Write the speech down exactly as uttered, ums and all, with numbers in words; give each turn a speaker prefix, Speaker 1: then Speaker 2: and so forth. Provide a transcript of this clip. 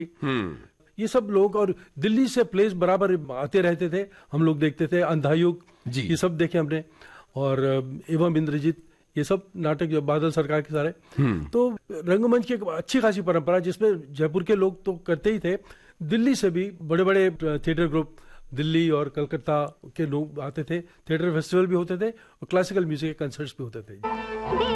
Speaker 1: हम्म
Speaker 2: ये सब लोग, और दिल्ली से प्लेस बराबर आते रहते थे, हम लोग देखते थे। अंधायुग
Speaker 1: जी।
Speaker 2: ये सब देखे हमने, और एवं इंद्रजीत, ये सब नाटक जो बादल सरकार के सारे। तो रंगमंच की एक अच्छी खासी परंपरा, जिसमें जयपुर के लोग तो करते ही थे, दिल्ली से भी बड़े बड़े थिएटर ग्रुप, दिल्ली और कलकत्ता के लोग आते थे। थिएटर फेस्टिवल भी होते थे और क्लासिकल म्यूजिक के कंसर्ट्स भी होते थे।